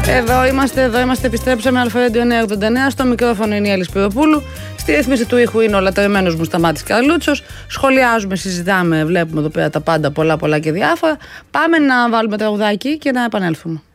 Εδώ είμαστε, επιστρέψαμε Αλφα-Radio 989. Στο μικρόφωνο είναι η Έλλη Σπυροπούλου. Στη ρύθμιση του ήχου είναι ο λατρεμένος μου Σταμάτης Καρλούτσος. Σχολιάζουμε, συζητάμε, βλέπουμε εδώ πέρα τα πάντα, πολλά και διάφορα. Πάμε να βάλουμε τραγουδάκι και να επανέλθουμε.